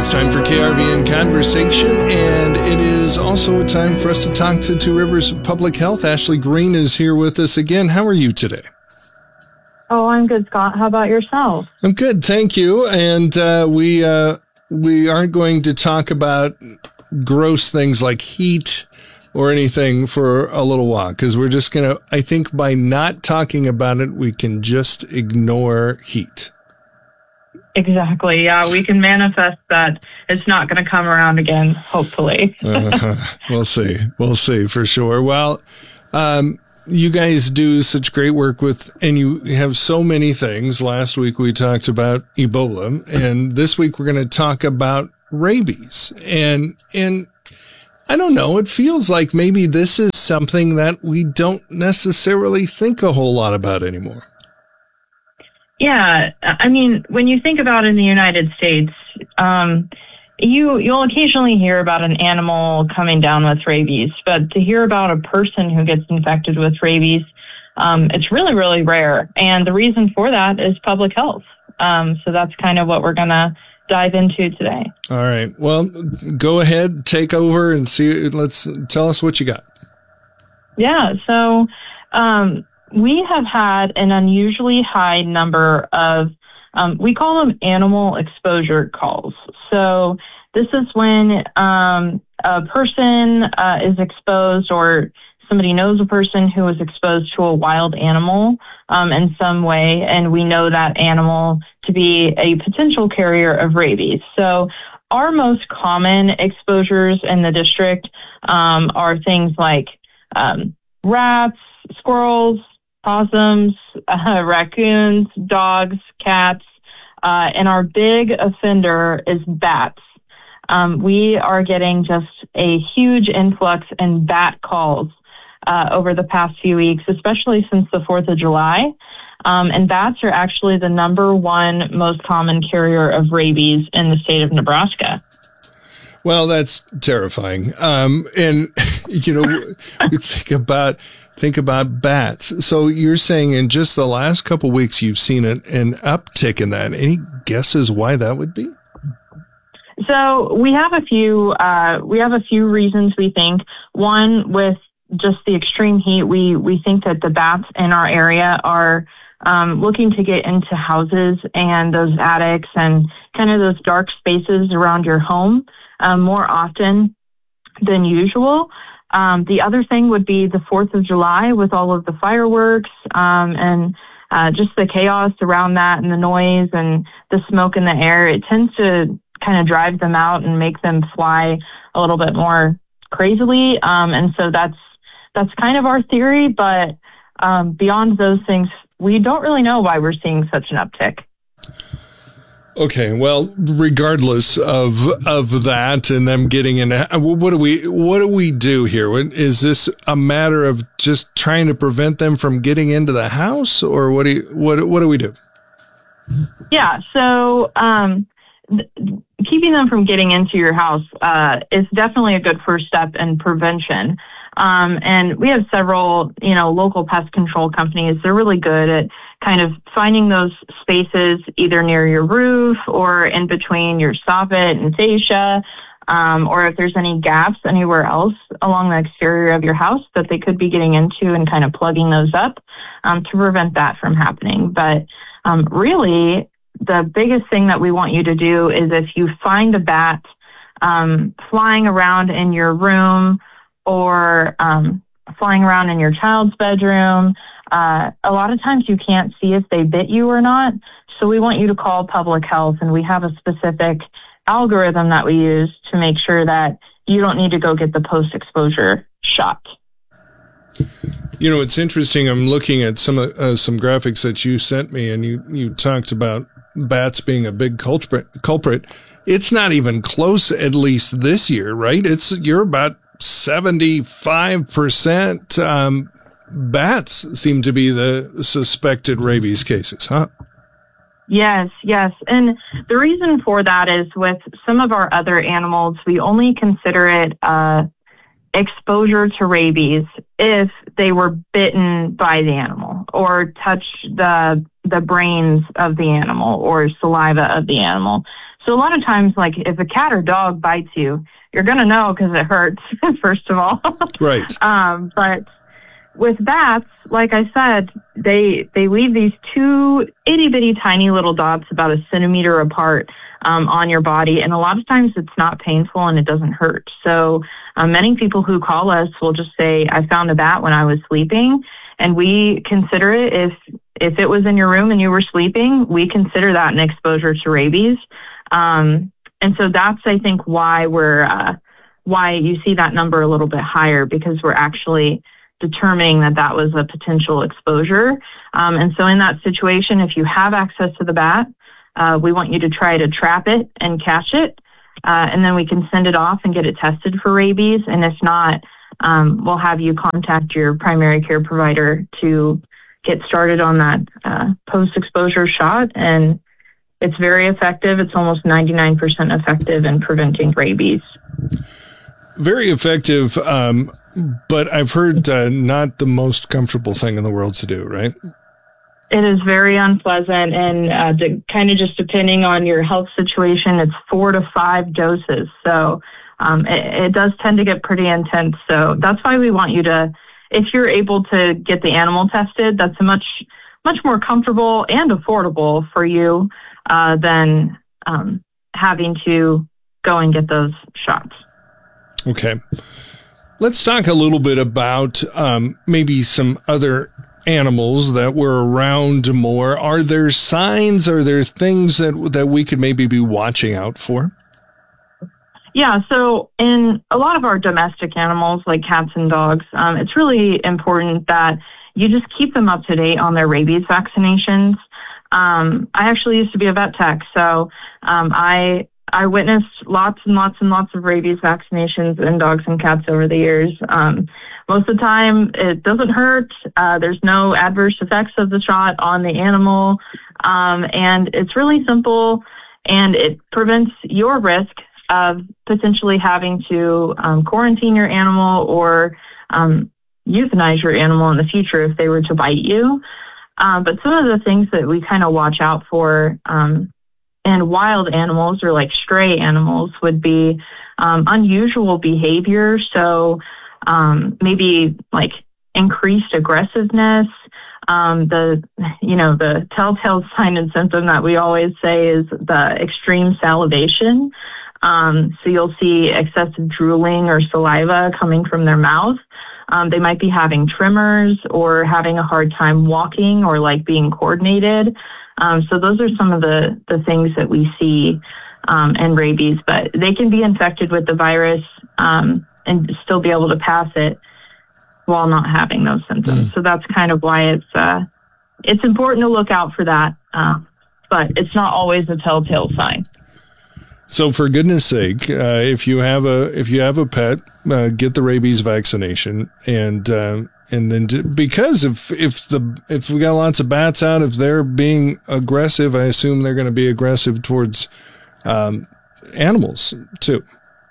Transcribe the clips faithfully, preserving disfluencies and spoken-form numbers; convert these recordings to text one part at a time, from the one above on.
Time for K R V N Conversation, and it is also a time for us to talk to Two Rivers Public Health. Ashley Green is here with us again. How are you today? Oh, I'm good, Scott. How about yourself? I'm good, thank you. And uh, we uh, we aren't going to talk about gross things like heat or anything for a little while, because we're just going to, I think by not talking about it, we can just ignore heat. Exactly. Yeah, we can manifest that it's not going to come around again, hopefully. uh, we'll see. We'll see for sure. Well, um, you guys do such great work with, and you have so many things. Last week we talked about Ebola, and this week we're going to talk about rabies. And, and I don't know, it feels like maybe this is something that we don't necessarily think a whole lot about anymore. Yeah, I mean, when you think about in the United States, um, you, you'll occasionally hear about an animal coming down with rabies, but to hear about a person who gets infected with rabies, um, it's really, really rare. And the reason for that is public health. Um, so that's kind of what we're going to dive into today. All right. Well, go ahead, take over and see. Let's tell us what you got. Yeah. So, um, we have had an unusually high number of, um, we call them animal exposure calls. So this is when um, a person uh, is exposed, or somebody knows a person who was exposed to a wild animal um, in some way, and we know that animal to be a potential carrier of rabies. So our most common exposures in the district um, are things like um, rats, squirrels, possums, uh, raccoons, dogs, cats, uh, and our big offender is bats. Um, we are getting just a huge influx in bat calls uh, over the past few weeks, especially since the fourth of July. Um, and bats are actually the number one most common carrier of rabies in the state of Nebraska. Well, that's terrifying. Um, and, you know, we think about Think about bats. So you're saying in just the last couple of weeks, you've seen an, an uptick in that. Any guesses why that would be? So we have a few, uh, we have a few reasons we think. One, with just the extreme heat, we, we think that the bats in our area are um, looking to get into houses and those attics and kind of those dark spaces around your home um, more often than usual. Um, the other thing would be the fourth of July with all of the fireworks um, and uh, just the chaos around that and the noise and the smoke in the air. It tends to kind of drive them out and make them fly a little bit more crazily. Um, and so that's that's kind of our theory. But um, beyond those things, we don't really know why we're seeing such an uptick. Okay, well, regardless of of that and them getting in, what do we what do we do here? Is this a matter of just trying to prevent them from getting into the house, or what do you, what what do we do? Yeah, so um, th- keeping them from getting into your house uh, is definitely a good first step in prevention. Um, and we have several, you know, local pest control companies. They're really good at kind of finding those spaces either near your roof or in between your soffit and fascia, um, or if there's any gaps anywhere else along the exterior of your house that they could be getting into, and kind of plugging those up um, to prevent that from happening. But um, really, the biggest thing that we want you to do is if you find a bat um, flying around in your room or um, flying around in your child's bedroom, uh, a lot of times you can't see if they bit you or not. So we want you to call public health, and we have a specific algorithm that we use to make sure that you don't need to go get the post-exposure shot. You know, it's interesting. I'm looking at some uh, some graphics that you sent me, and you, you talked about bats being a big culprit. culprit. It's not even close, at least this year, right? It's you're about seventy-five percent um, bats seem to be the suspected rabies cases, huh? Yes, yes. And the reason for that is with some of our other animals, we only consider it uh, exposure to rabies if they were bitten by the animal or touched the the brains of the animal or saliva of the animal. So a lot of times, like if a cat or dog bites you, you're going to know because it hurts, first of all. Right. um, but with bats, like I said, they they leave these two itty bitty tiny little dots about a centimeter apart um, on your body, and a lot of times it's not painful and it doesn't hurt. So um, many people who call us will just say, "I found a bat when I was sleeping," and we consider it if if it was in your room and you were sleeping, we consider that an exposure to rabies. Um, and so that's, I think, why we're uh, why you see that number a little bit higher, because we're actually determining that that was a potential exposure. Um, and so in that situation, if you have access to the bat, uh, we want you to try to trap it and catch it. Uh, and then we can send it off and get it tested for rabies. And if not, um, we'll have you contact your primary care provider to get started on that uh, post-exposure shot. And it's very effective. It's almost ninety-nine percent effective in preventing rabies. Very effective. Um, But I've heard uh, not the most comfortable thing in the world to do, right? It is very unpleasant, and uh, de- kind of just depending on your health situation, it's four to five doses. So um, it, it does tend to get pretty intense. So that's why we want you to, if you're able to get the animal tested, that's a much, much more comfortable and affordable for you uh, than um, having to go and get those shots. Okay. Let's talk a little bit about um, maybe some other animals that were around more. Are there signs? Are there things that that we could maybe be watching out for? Yeah, so in a lot of our domestic animals, like cats and dogs, um, it's really important that you just keep them up to date on their rabies vaccinations. Um, I actually used to be a vet tech, so um, I I witnessed lots and lots and lots of rabies vaccinations in dogs and cats over the years. Um, most of the time, it doesn't hurt. Uh, there's no adverse effects of the shot on the animal. Um, and it's really simple, and it prevents your risk of potentially having to um, quarantine your animal or um, euthanize your animal in the future if they were to bite you. Um, but some of the things that we kind of watch out for um, and wild animals, or like stray animals, would be um, unusual behavior. So um, maybe like increased aggressiveness. Um, the, you know, the telltale sign and symptom that we always say is the extreme salivation. Um, so you'll see excessive drooling or saliva coming from their mouth. Um, they might be having tremors or having a hard time walking or like being coordinated. Um, so those are some of the, the things that we see um, in rabies, but they can be infected with the virus um, and still be able to pass it while not having those symptoms. Mm. So that's kind of why it's uh, it's important to look out for that, uh, but it's not always a telltale sign. So for goodness sake, uh, if you have a if you have a pet, uh, get the rabies vaccination, and uh, and then do, because if if the if we got lots of bats out, if they're being aggressive, I assume they're going to be aggressive towards um, animals too.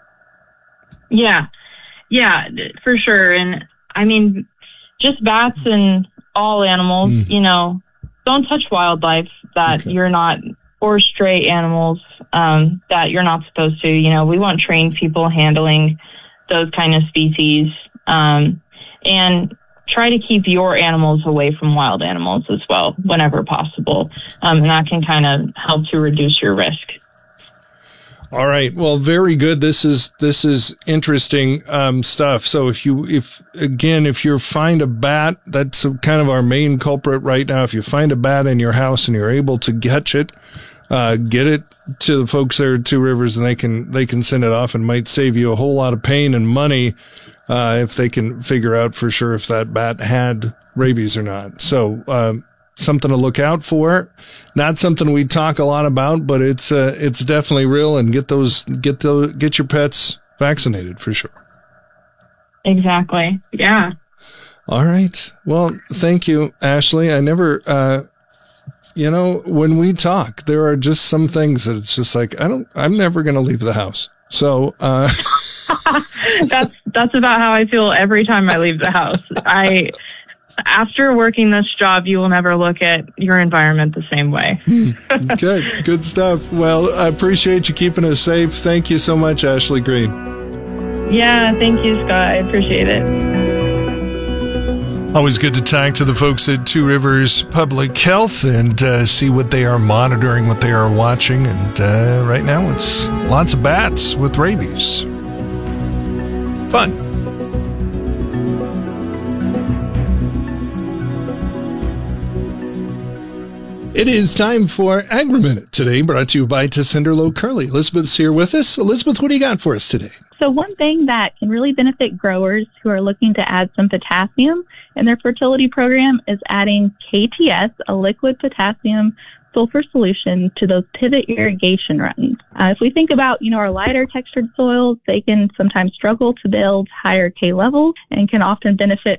Yeah, yeah, for sure. And I mean, just bats and all animals. Mm. You know, don't touch wildlife that okay. you're not. Or stray animals um, that you're not supposed to. You know, we want trained people handling those kind of species, um, and try to keep your animals away from wild animals as well whenever possible. Um, and that can kind of help to reduce your risk. All right. Well, very good. This is, this is interesting, um, stuff. So if you, if again, if you find a bat, that's kind of our main culprit right now. If you find a bat in your house and you're able to catch it, uh, get it to the folks there at Two Rivers, and they can, they can send it off, and might save you a whole lot of pain and money, uh, if they can figure out for sure if that bat had rabies or not. So, um, something to look out for. Not something we talk a lot about, but it's uh, it's definitely real. And get those get those get your pets vaccinated for sure. Exactly. Yeah. All right. Well, thank you, Ashley. I never, uh, you know, when we talk, there are just some things that it's just like I don't. I'm never going to leave the house. So uh, that's that's about how I feel every time I leave the house. I. after working this job, you will never look at your environment the same way. Okay, good stuff. Well, I appreciate you keeping us safe. Thank you so much, Ashley Green. Yeah, thank you, Scott. I appreciate it. Always good to talk to the folks at Two Rivers Public Health and uh, see what they are monitoring, what they are watching. And uh, right now it's lots of bats with rabies. Fun. It is time for Agri-Minute today, brought to you by Tessenderlo Curly. Elizabeth's here with us. Elizabeth, what do you got for us today? So one thing that can really benefit growers who are looking to add some potassium in their fertility program is adding K T S, a liquid potassium sulfur solution, to those pivot irrigation runs. Uh, if we think about, you know, our lighter textured soils, they can sometimes struggle to build higher K levels and can often benefit